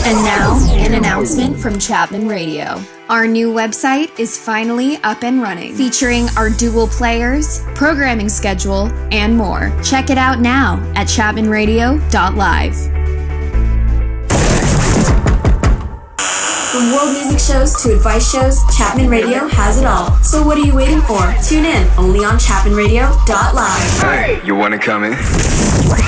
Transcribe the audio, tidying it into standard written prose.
And now, an announcement from Chapman Radio. Our new website is finally up and running, featuring our dual players, programming schedule, and more. Check it out now at chapmanradio.live. From world music shows to advice shows, Chapman Radio has it all. So what are you waiting for? Tune in, only on chapmanradio.live. Hey, you wanna come in?